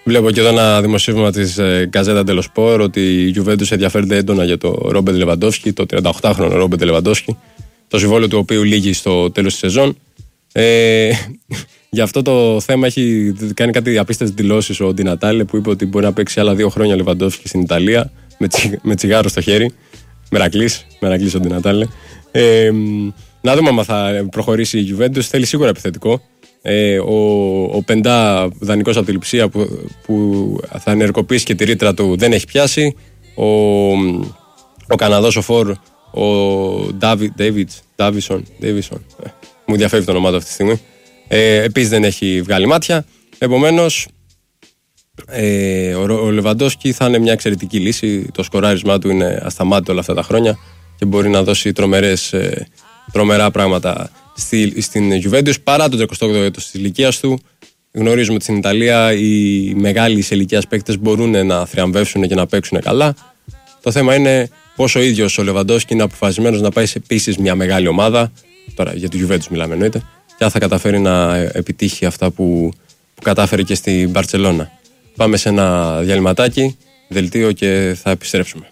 Βλέπω και εδώ ένα δημοσίευμα της Γκαζέτα dello Sport ότι η Juventus ενδιαφέρεται έντονα για το Ρόμπερτ Λεβαντόφσκι, το 38χρονο Ρόμπερτ Λεβαντόφσκι, το συμβόλαιο του οποίου λύγει στο τέλος της σεζόν. Για αυτό το θέμα έχει κάνει κάτι απίστευτες δηλώσεις ο Ντι Νατάλε, που είπε ότι μπορεί να παίξει άλλα 2 χρόνια Λεβαντόφσκι στην Ιταλία με τσιγάρο στο χέρι. Μερακλής ο Ντι Νατάλε. Να δούμε αν θα προχωρήσει η Juventus. Θέλει σίγουρα επιθετικό. Ο Πεντά, δανεικός από τη Λειψία, που θα ενεργοποιήσει και τη ρήτρα του, δεν έχει πιάσει. Ο Καναδός ο Φορ, ο Ντάβισον, μου διαφεύγει το όνομά του αυτή τη στιγμή, επίσης δεν έχει βγάλει μάτια. Επομένως ο Λεβαντόφσκι θα είναι μια εξαιρετική λύση. Το σκοράρισμά του είναι ασταμάτητο όλα αυτά τα χρόνια και μπορεί να δώσει τρομερά πράγματα στην Juventus, παρά το 38ο έτος της ηλικίας του. Γνωρίζουμε ότι στην Ιταλία οι μεγάλοι σε ηλικίας παίκτες μπορούν να θριαμβεύσουν και να παίξουν καλά. Το θέμα είναι πόσο ο ίδιος ο Λεβαντόφσκι είναι αποφασισμένος να πάει σε επίσης μια μεγάλη ομάδα. Τώρα για τη Juventus μιλάμε εννοείται, και αν θα καταφέρει να επιτύχει αυτά που κατάφερε και στην Μπαρτσελώνα. Πάμε σε ένα διαλυματάκι, δελτίο, και θα επιστρέψουμε.